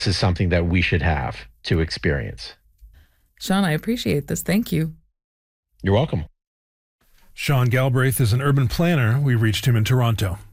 is something that we should have to experience. Sean, I appreciate this. Thank you. You're welcome. Sean Galbraith is an urban planner. We reached him in Toronto.